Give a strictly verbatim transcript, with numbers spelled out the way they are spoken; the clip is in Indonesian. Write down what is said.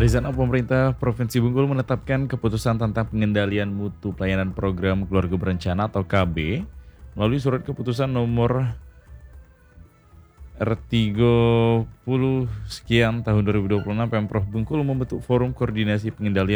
Rencana pemerintah Provinsi Bengkulu menetapkan keputusan tentang pengendalian mutu pelayanan program keluarga berencana atau K B melalui surat keputusan nomor R tiga puluh sekian tahun dua ribu dua puluh enam. Pemprov Bengkulu membentuk forum koordinasi pengendalian